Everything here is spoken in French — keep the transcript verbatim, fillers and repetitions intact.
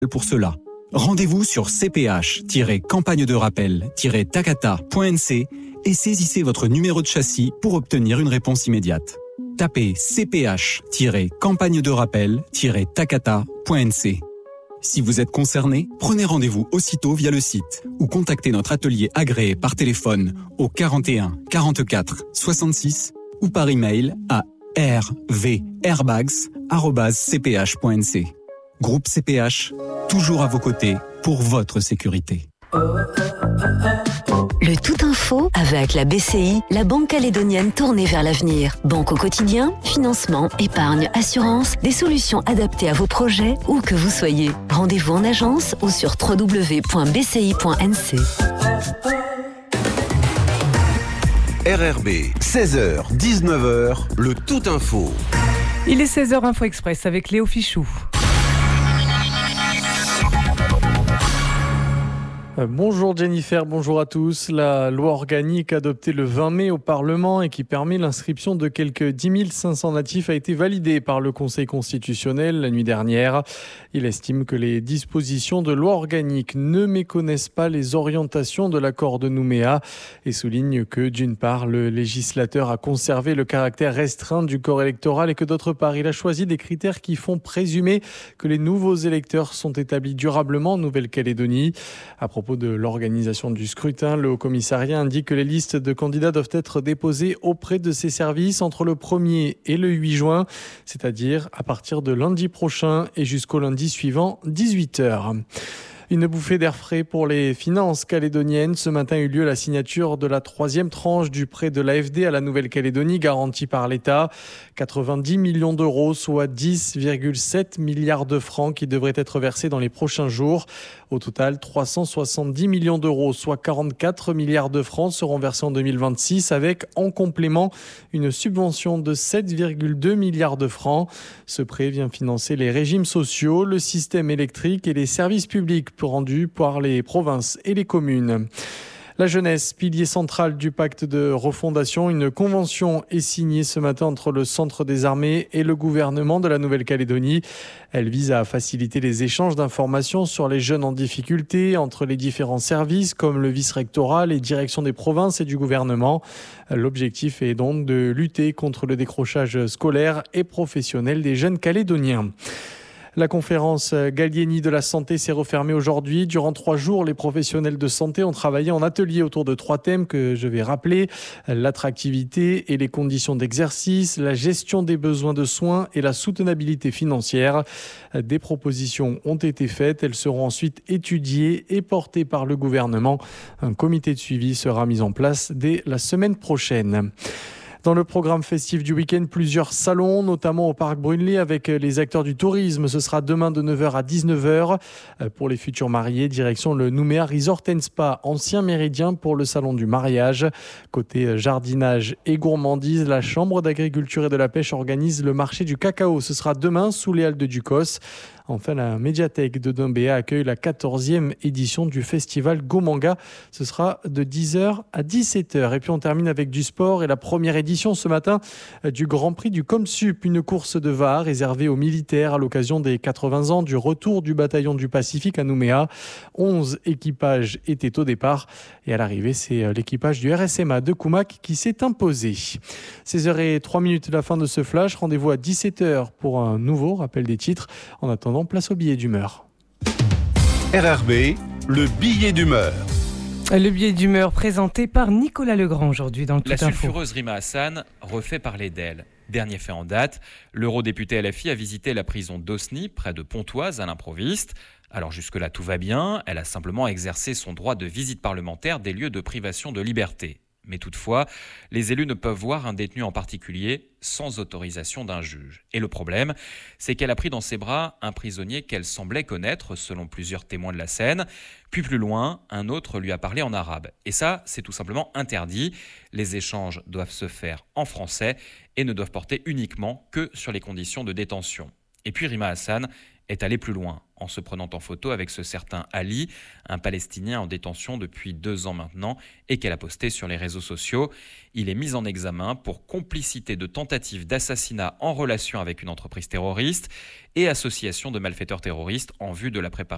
pour cela. Rendez-vous sur c p h tiret campagne de rappel tiret takata point n c et saisissez votre numéro de châssis pour obtenir une réponse immédiate. Tapez c p h tiret campagne de rappel tiret takata point n c. Si vous êtes concerné, prenez rendez-vous aussitôt via le site ou contactez notre atelier agréé par téléphone au quarante et un quarante-quatre soixante-six ou par email à r v airbags arobase c p h point n c. Groupe C P H, toujours à vos côtés pour votre sécurité. Le Tout Info avec la B C I, la banque calédonienne tournée vers l'avenir. Banque au quotidien, financement, épargne, assurance, des solutions adaptées à vos projets où que vous soyez. Rendez-vous en agence ou sur w w w point b c i point n c. R R B, seize heures dix-neuf heures, le Tout Info. Il est seize heures Info Express avec Léo Fichou. Bonjour Jennifer, bonjour à tous. La loi organique adoptée le vingt mai au Parlement et qui permet l'inscription de quelques dix mille cinq cents natifs a été validée par le Conseil constitutionnel la nuit dernière. Il estime que les dispositions de loi organique ne méconnaissent pas les orientations de l'accord de Nouméa et souligne que d'une part, le législateur a conservé le caractère restreint du corps électoral et que d'autre part, il a choisi des critères qui font présumer que les nouveaux électeurs sont établis durablement en Nouvelle-Calédonie. À propos de l'organisation du scrutin, le Haut-Commissariat indique que les listes de candidats doivent être déposées auprès de ces services entre le premier et le huit juin, c'est-à-dire à partir de lundi prochain et jusqu'au lundi suivant, dix-huit heures. Une bouffée d'air frais pour les finances calédoniennes. Ce matin a eu lieu la signature de la troisième tranche du prêt de l'A F D à la Nouvelle-Calédonie garanti par l'État. quatre-vingt-dix millions d'euros, soit dix virgule sept milliards de francs qui devraient être versés dans les prochains jours. Au total, trois cent soixante-dix millions d'euros, soit quarante-quatre milliards de francs seront versés en deux mille vingt-six avec en complément une subvention de sept virgule deux milliards de francs. Ce prêt vient financer les régimes sociaux, le système électrique et les services publics rendus par les provinces et les communes. La jeunesse, pilier central du pacte de refondation, une convention est signée ce matin entre le Centre des armées et le gouvernement de la Nouvelle-Calédonie. Elle vise à faciliter les échanges d'informations sur les jeunes en difficulté entre les différents services comme le vice-rectorat, les directions des provinces et du gouvernement. L'objectif est donc de lutter contre le décrochage scolaire et professionnel des jeunes calédoniens. La conférence Gallieni de la santé s'est refermée aujourd'hui. Durant trois jours, les professionnels de santé ont travaillé en atelier autour de trois thèmes que je vais rappeler. L'attractivité et les conditions d'exercice, la gestion des besoins de soins et la soutenabilité financière. Des propositions ont été faites. Elles seront ensuite étudiées et portées par le gouvernement. Un comité de suivi sera mis en place dès la semaine prochaine. Dans le programme festif du week-end, plusieurs salons, notamment au Parc Brunelé avec les acteurs du tourisme. Ce sera demain de neuf heures à dix-neuf heures. Pour les futurs mariés, direction le Nouméa Resort and Spa, ancien méridien pour le salon du mariage. Côté jardinage et gourmandise, la Chambre d'agriculture et de la pêche organise le marché du cacao. Ce sera demain sous les halles de Ducos. Enfin, la médiathèque de Dombéa accueille la quatorzième édition du festival Gomanga. Ce sera de dix heures à dix-sept heures. Et puis on termine avec du sport et la première édition ce matin du Grand Prix du Comsup, une course de V A réservée aux militaires à l'occasion des quatre-vingts ans du retour du bataillon du Pacifique à Nouméa. onze équipages étaient au départ et à l'arrivée, c'est l'équipage du R S M A de Koumak qui s'est imposé. seize heures zéro trois, la fin de ce flash. Rendez-vous à dix-sept heures pour un nouveau rappel des titres. En attendant, place au billet d'humeur. R R B, le billet d'humeur. Le billet d'humeur présenté par Nicolas Legrand aujourd'hui dans le Tout La Info. sulfureuse Rima Hassan refait parler d'elle. Dernier fait en date, l'eurodéputé L F I a visité la prison d'Osny, près de Pontoise, à l'improviste. Alors jusque-là, tout va bien. Elle a simplement exercé son droit de visite parlementaire des lieux de privation de liberté. Mais toutefois, les élus ne peuvent voir un détenu en particulier sans autorisation d'un juge. Et le problème, c'est qu'elle a pris dans ses bras un prisonnier qu'elle semblait connaître, selon plusieurs témoins de la scène. Puis plus loin, un autre lui a parlé en arabe. Et ça, c'est tout simplement interdit. Les échanges doivent se faire en français et ne doivent porter uniquement que sur les conditions de détention. Et puis Rima Hassan est allée plus loin, en se prenant en photo avec ce certain Ali, un Palestinien en détention depuis deux ans maintenant, et qu'elle a posté sur les réseaux sociaux. Il est mis en examen pour complicité de tentative d'assassinat en relation avec une entreprise terroriste et association de malfaiteurs terroristes en vue de la préparation